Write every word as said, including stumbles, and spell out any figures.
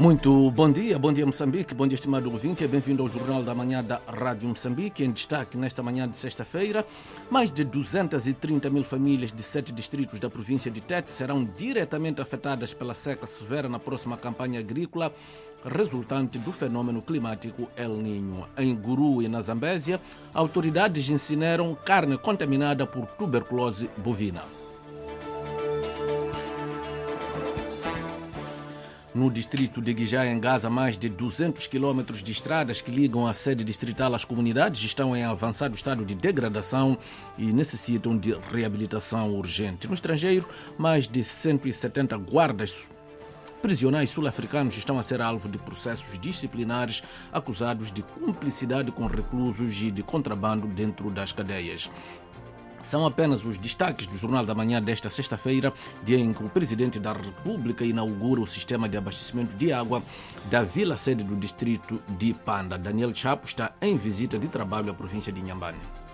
Muito bom dia, bom dia Moçambique, bom dia estimado ouvinte, bem-vindo ao Jornal da Manhã da Rádio Moçambique. Em destaque nesta manhã de sexta-feira, mais de duzentas e trinta mil famílias de sete distritos da província de Tete serão diretamente afetadas pela seca severa na próxima campanha agrícola, resultante do fenômeno climático El Niño. Em Guru e na Zambésia, autoridades incineram carne contaminada por tuberculose bovina. No distrito de Guijá, em Gaza, mais de duzentos quilômetros de estradas que ligam a sede distrital às comunidades estão em avançado estado de degradação e necessitam de reabilitação urgente. No estrangeiro, mais de cento e setenta guardas prisionais sul-africanos estão a ser alvo de processos disciplinares acusados de cumplicidade com reclusos e de contrabando dentro das cadeias. São apenas os destaques do Jornal da Manhã desta sexta-feira, dia em que o Presidente da República inaugura o sistema de abastecimento de água da vila-sede do distrito de Panda. Daniel Chapo está em visita de trabalho à província de Inhambane.